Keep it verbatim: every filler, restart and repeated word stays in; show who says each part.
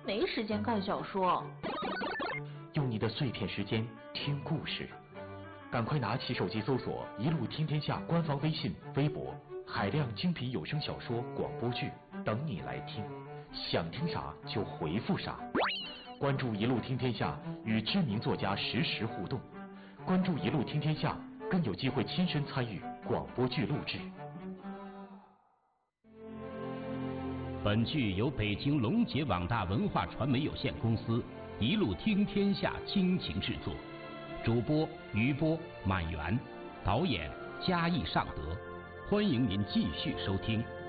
Speaker 1: 没时间看小说。
Speaker 2: 用你的碎片时间听故事，赶快拿起手机搜索“一路听天下”官方微信、微博，海量精品有声小说、广播剧等你来听，想听啥就回复啥。关注“一路听天下”，与知名作家实时互动。关注“一路听天下”，更有机会亲身参与广播剧录制。
Speaker 3: 本剧由北京龙杰网大文化传媒有限公司一路听天下倾情制作，主播余波、满园，导演嘉义尚德。欢迎您继续收听。